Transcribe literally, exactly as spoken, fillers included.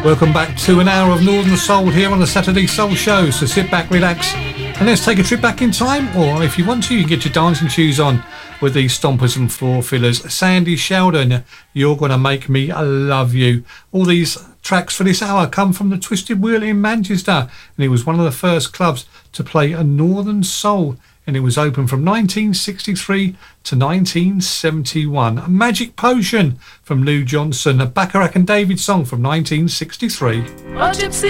Welcome back to an hour of Northern Soul here on the Saturday Soul Show. So sit back, relax, and let's take a trip back in time. Or if you want to, you can get your dancing shoes on with these stompers and floor fillers. Sandy Sheldon, You're Gonna Make Me Love You. All these tracks for this hour come from the Twisted Wheel in Manchester, and it was one of the first clubs to play a Northern Soul, and it was open from nineteen sixty-three to nineteen seventy-one. A Magic Potion from Lou Johnson, a Bacharach and David song from nineteen sixty-three. A gypsy